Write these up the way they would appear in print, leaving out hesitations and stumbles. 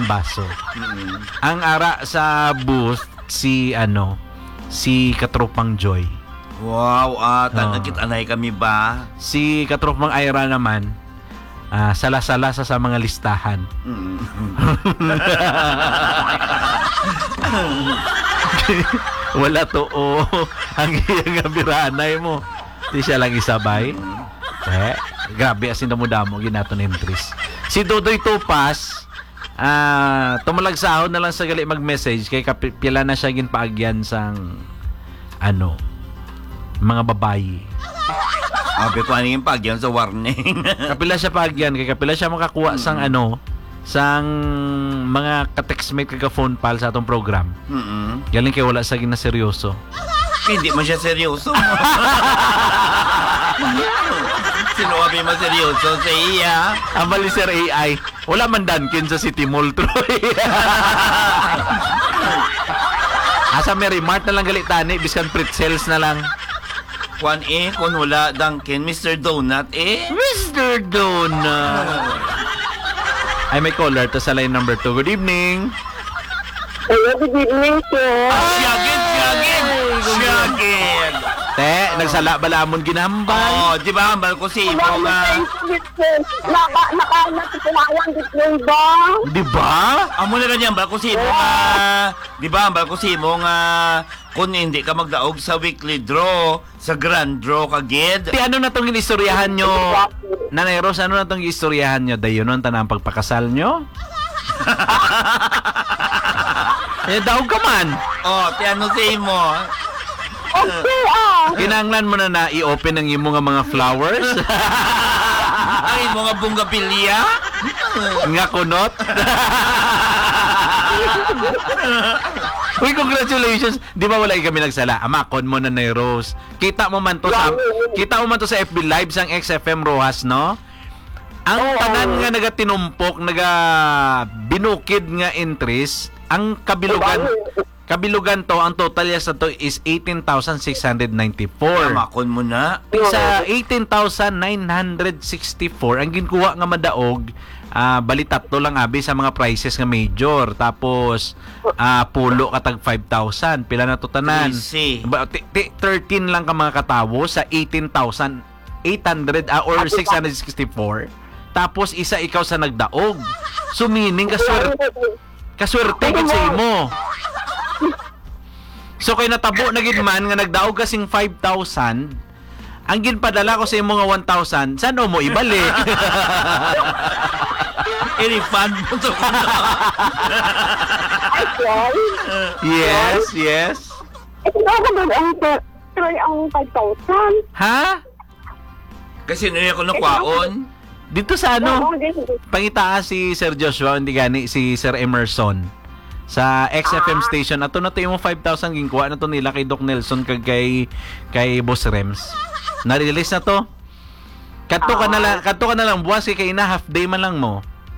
baso. Ang ara sa booth si Katropang Joy. Wow, nakit-anay kami ba? Si Katropang Ira naman, sala-sala sa mga listahan. Wala to ang iyang biranay mo. Di siya lang isabay. Grabe asin damo-damo ginato ni entries. Si Dodoy Topas, tumalagsahon na lang sa gali mag-message kay pila na siya ginpaagyan sang mga babayi. Abe ko ano yung pagyan sa warning. Kapila siya paagyan kay kapila siya makakuha sang sang mga ka-textmate ka-phone pal sa atong program. Galing kay wala sa gina seryoso. Hindi man siya seryoso. Sinuwabi mo seryoso sa iya. Amali sir AI. Wala man dankin sa City Mall Troy. Asa Mary Mart na lang galitani biskan pretzels na lang. Kung wala Dunkin, Mr. Donut Mr. Donut. Ay may caller to sa line number 2. Good evening. Hello, good evening, sir. Siyagin. Te, nagsala balamon ginambal. Di ba? Hambal ko si Ibo nga. Nakakasalayan dito ba? Di ba? Amo na ganyan, hambal ko si Ibo nga. Di ba? Hambal ko si Ibo nga. Kung hindi ka magdaog sa weekly draw, sa grand draw kagid. Ano na tong inistoryahan nyo? Nanay Rose, ano na tong inistoryahan nyo? Dayon nun, tanang pagpakasal nyo? Daog ka man. Tiano si Imo. Okay, Kinanglan mo na i-open ang imo nga mga flowers? Ay, mga bungapilya? Nga kunot? Uy, congratulations. Di ba wala kami nagsala? Amakon mo na Rose. Kita mo man to sa FB Live sang XFM Rojas, no? Ang tanan nga nagatinumpok, binukid nga interest, ang kabilugan to, ang total niya sa to is 18,694. Amakon mo na. Sa 18,964, ang ginkuha nga madaog, bali tatlo lang abi sa mga prices nga major. Tapos, pulo katag 5,000. Pila na to tanan? 13 lang ka mga katawo sa 18,800 or 664. Tapos, isa ikaw sa nagdaog. So, meaning, kaswerte gid sa imo. So kay natabo na gid man nga nagdaog kasing 5,000, ang ginpadala ko sa imo nga 1,000, saan mo ibalik? I-refund mo to. Yes. Ito ba ang 5,000? Ha? Kasi nila ko nakwaon. Dito sa pangitaas si Sir Joshua, hindi gani si Sir Emerson. Sa XFM station, ato na to yung 5,000 ginkuha na to nila kay Doc Nelson kag kay Boss Rems. Na-release na to. Kadto ka na lang buwas kay ina half day man lang mo.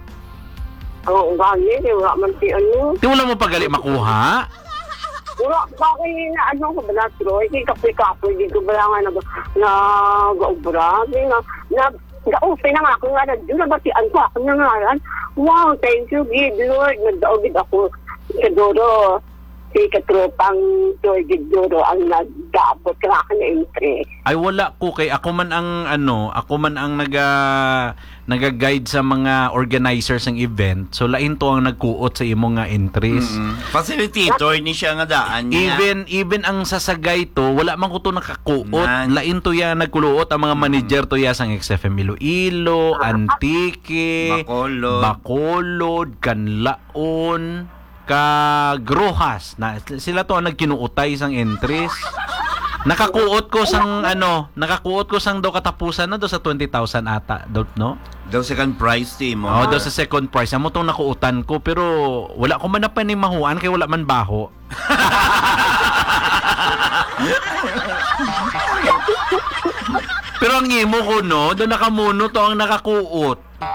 Gani, wala man si Di wala mo pagali makuha. Wala, bakit ko ba na Troy? Kaya kapoy-kapoy, di ko ba nga nag-gaubra? Ga-open na nga ako nga, nabatian ko ako na nga. Wow, thank you, good Lord. Nagdaogid ako. Siguro, si Katropang Joy Gidoro ang nag-daabot ka na entry. Ay wala ko kay ako man ang naga-guide sa mga organizers ng event. So lain to ang nagkuot sa imo nga entries. Facilitator ni siya nga daan niya. Even ang sasagay to, wala man ko to nakakuot. Lain to ya nagkuluot ang mga manager to ya sang XFM Iloilo, Antique, Bacolod, Canlaon, Grojas na sila to ang nagkinuutay sang entries. Nakakuot ko sang do katapusan na do sa 20,000 ata, no? Daw second prize team mo. Daw sa second prize. Amo tong nakuutan ko pero wala ko man na panimahuan kay wala man baho. Pero ang imo ko no, do nakamuno to ang nakakuot.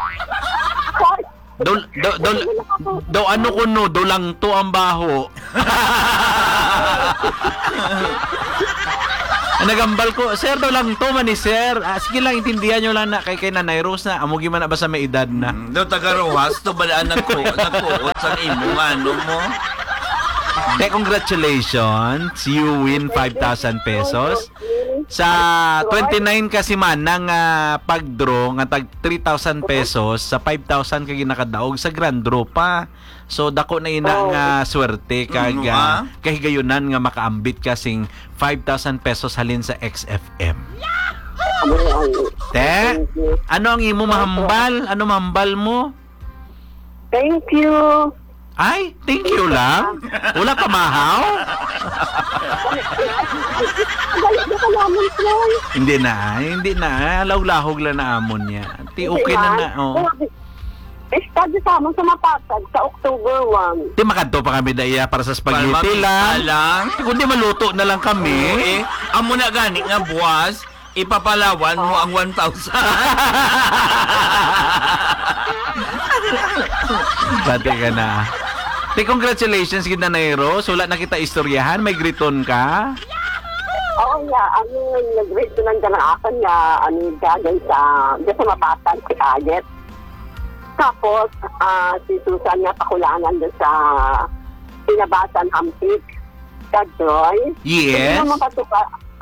Do ano ko no, do lang to ang baho. Nagambal ko, sir daw lang to man ni sir. Sige lang, intindihan nyo lang na kay Nanay Rose na. Amugi man na ba sa may edad na? Daw taga-Rojas, to balaan nagkuot sa imo, ano mo? De, congratulations. You win 5,000 pesos. Sa 29 kasi man ng pag-draw nga tag 3,000 pesos sa 5,000 kay ginakadaog sa grand draw pa. So dako na ina nga swerte kag kay gayunan nga makaambit kasing 5,000 pesos halin sa XFM. Te, ano ang imo mahambal? Ano mahambal mo? Thank you. Ay, thank you lang. Wala pa mahaw? Galit na ka namin, Troy. Hindi na. Lahog-lahog lang na amon niya. Ti okay na na. Oh. Study sa amon sa Mapatag sa October 1. Ti makadto pa kami daya para sa spaghetti lang. lang. Kundi maluto na lang kami. Amo na gani nga buwas, ipapalawan mo ang 1,000. Bati ka na. Te, congratulations kita na Rose. Wala na kita istoryahan. May griton ka. Oo nga, nag-rate lang ka ng akin nga, gagay sa Mapatag si Aget. Tapos, si Susan nga pakulangan doon sa Pinabasan Hampik. Kadroy. Yes. Hindi naman patuka.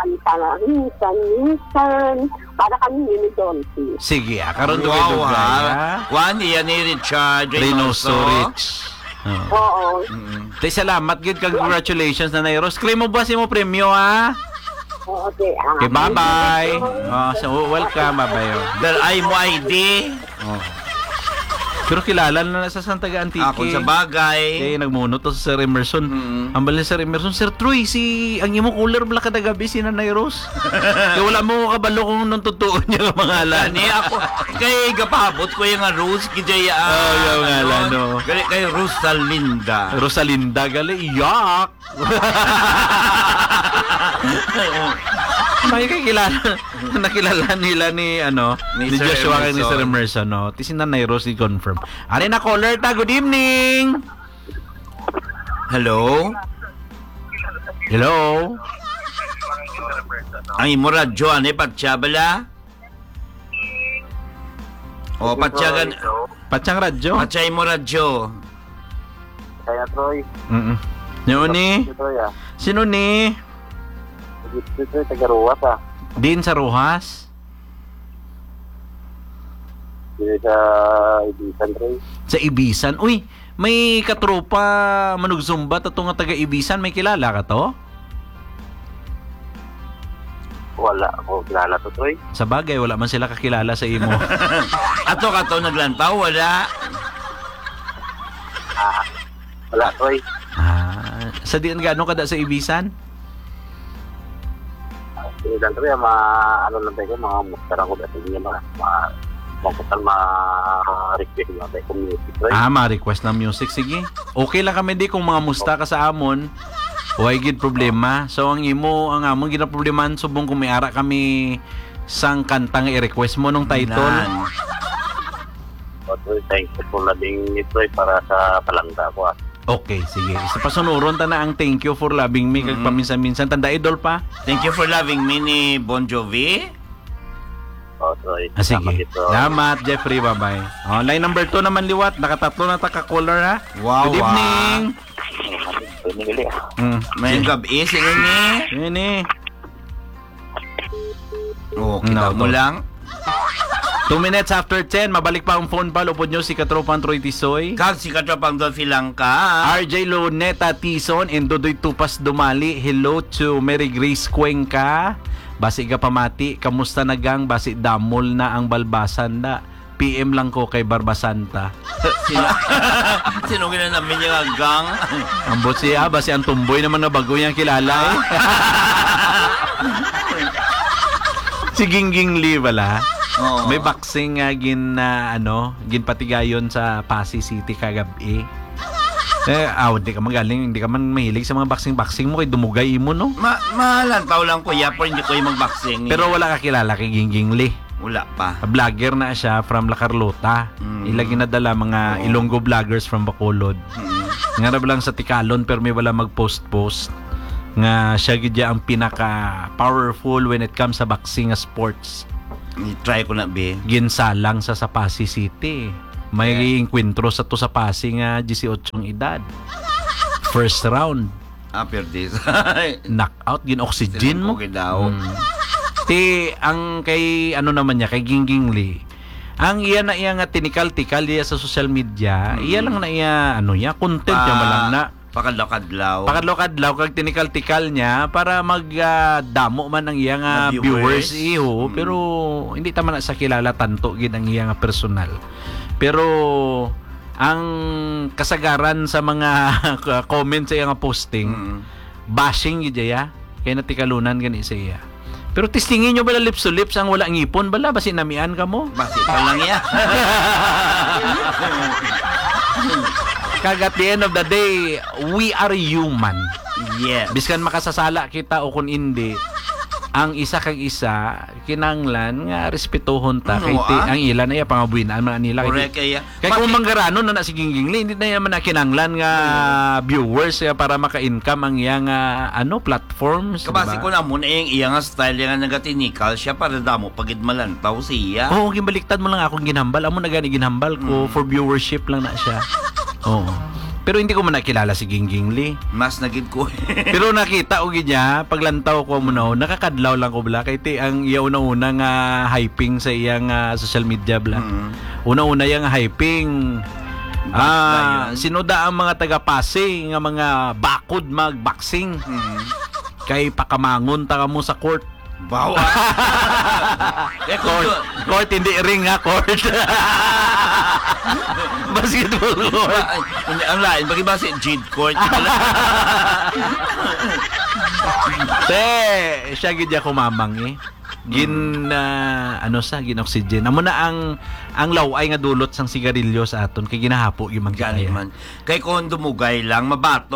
Minsan. Para kami ni Donty. Sige, karon Wow, dugay-dugay. ha? Juan, iyan ni Richard Reynoso Rich. Oo. Te, salamat. Good congratulations na Rose. Claim mo ba si mo premyo, ha? Okay. Okay, bye-bye. So, welcome, bye-bye. Dal ay mo ID. Pero kilala na sa Santa Antique. Ako sa bagay. Kaya nagmuno to sa Sir Emerson. Ang bali Sir Emerson, Sir Troy, ang imo cooler bala kada gabi si Nanay Rose. Kaya wala mo kabalo kung nung totoo niya ang pangalan. Ani ako kay gapabot ko yung Rose kijay yung ngalan, no. Gali kay Rosalinda. Rosalinda gali iyak. May nakilala nila ni Ni Sir Joshua kay ni Sir Emerson. Emerson, no. Ti si Nanay Rose i-confirm. Ari na caller ta, good evening. Hello? Hello. Ang imo radyo ani patsabala? O patsagan Patsang radyo. patsay mo radyo. Kaya Troy, Yun ni. Troy Sino ni? Troy, taga-Ruwas Din sa Rojas. Dito sa Ibisan, Troy. Sa Ibisan. Uy, may katropa manugzumba tato nga taga Ibisan. May kilala ka to? Wala ako kilala to, Troy. Sa bagay, wala man sila kakilala sa imo. Ato kato naglantaw wala. Wala, Troy. Sa diyan gaano kada sa Ibisan? Ibisan, Troy, ano lang tayo, mga mustarang ko dati niya, request lang tayo kung music, Troy. Ma-request ng music. Sige. Okay lang kami di kung mga musta ka sa amon. Huwag gid problema. So, ang amon ginaproblemahan subong kung may ara kami sang kantang i-request mo nung title. O, Troy, thank you po labing ni Troy para sa palangga ko. Okay, sige. Isa pa sunuron ta na ang thank you for loving me kag paminsan-minsan. Tanda idol pa. Thank you for loving me ni Bon Jovi. O, Troy. Sige. Salamat, Jeffrey. Bye-bye. Line number 2 naman liwat. Nakatatlo na taka-caller, ha? Wow, Good evening. Pinili May gabi sino ni? Yun eh. Oh, kita mo to. lang. 2 minutes after 10, mabalik pa ang phone pa. Lupod nyo si Katropang Troy Tisoy. Kag si Katropang Dolphy lang ka. RJ Luneta Tison and Dodoy Tupas Dumali. Hello to Mary Grace Cuenca. Basi ka pamati. Kamusta na gang? Basi damol na ang balbasan na. PM lang ko kay Barbasanta. Sino gina namin yung gang? Ang siya, basi ang tumboy naman na bago niyang kilala eh. Si Gingging Lee wala. Oo. May boxing ginpatigayon sa Pasay City kagabi. Hindi ka magaling, hindi ka man mahilig sa mga boxing mo kay dumugay mo, no? Malantaw lang kuya, pero hindi ko yung mag-boxing. Pero wala ka kilala kay Gingging Lee. wala pa. Vlogger na siya from La Carlota. Ilagi na dala mga Ilonggo vloggers from Bacolod. Nga lang sa Tikalon pero may wala mag-post-post. nga siya gid ya ang pinaka powerful when it comes sa boxing nga sports. Try ko na, be. Ginsalang sa Pasig City. May enkwentro sa to sa Pasig nga 18 edad. First round, Perdis. knockout, gin-oxygen mo. Okay daw. Ti ang kay ano naman niya kay Gingging Lee. Ang iya na iya nga tinikal-tikal iya sa social media, iya lang na iya ano ya content niya malang na Pakadlaw-kadlaw. pakadlaw-kadlaw kag tinikal-tikal niya para magdamo man ang iya nga Na viewers viewers. iyo, pero hindi ta man na sa kilala tanto gid ang iya nga personal. Pero ang kasagaran sa mga comments sa iya nga posting, bashing gid ya kay natikalunan gani sa iya. Pero testingin nyo bala lips to lips ang wala ngipon bala basi namian ka mo. Basi pa lang yan. Kag at the end of the day, we are human. Yes. Biskan makasasala kita o kung hindi, ang isa kag isa kinanglan nga respetuhon ta kay ang ilan na iya pangabuhinan man nila Correct kaya. kay kung manggaranon na si Gingging Lee, hindi na yaman na kinanglan nga viewers para maka-income ang iya nga platforms, Kabasi ko na mo na yung iya nga style nga nagatinikal siya para damo pagid malantaw siya. Oo, gimbaliktad mo lang akong ginhambal. Amo na gani ginhambal ko for viewership lang na siya. Oo. Pero hindi ko man nakilala si Gingging Lee. Mas nagid ko. Pero nakita ko niya, paglantaw ko mo na, nakakadlaw lang ko bala. Kaya ang iya una-una nga hyping sa iyang social media bala. Una-una yang hyping. Sinuda ang mga taga-Pasig nga mga bakod mag-boxing. Kay pakamangon ta mo sa court. Bawa. Court, hindi ring ha, court. Basketball court. Ang lain, bagay-basi, Jade Court. Siya gid ya kumamang gin-oxygen. Amo na ang laway nga dulot sang sigarilyo sa aton kay ginahapo gyud man Gani kaya. man. Kay kung dumugay lang, mabato.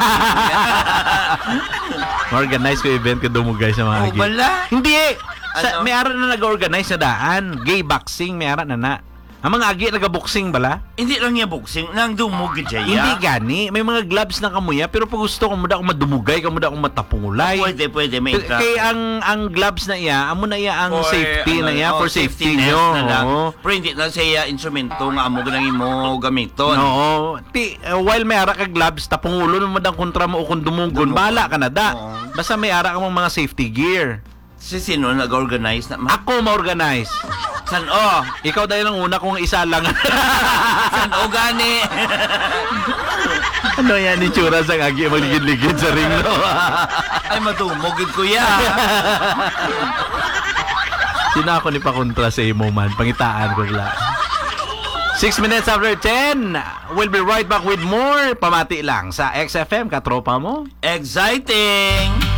Organize ko event ka dumugay sa mga agi. Bala. Hindi Ano? may ara na nag-organize na daan. Gay boxing, may ara na. Ang mga agi nag-boxing bala? Hindi lang niya boxing, nang dumugay siya. Hindi gani. May mga gloves na kamuya, pero pag gusto ko muda akong madumugay, kamuda akong matapungulay. Pwede, may intra. Kay ang gloves na iya, amo na iya ang safety na iya for safety nyo. nyo. Pero hindi na siya instrumento nga amo ganang imo gamiton. Oo. While may ara ka gloves, tapungulo mo dang kontra mo o kung dumugon, bala ka na da. Oo. Basta may ara ka mong mga safety gear. Si sino nag-organize na? Ako ma-organize. San Ikaw dahil ang una kong isa lang. San gani? Ano yan, itsura sa agi, magligid-ligid sa ring, no? Ay, madumugid ko yan. Sino ako ni pakontra sa imo man? Pangitaan ko lang. 6 minutes after 10, we'll be right back with more. Pamati lang sa XFM, katropa mo. Exciting!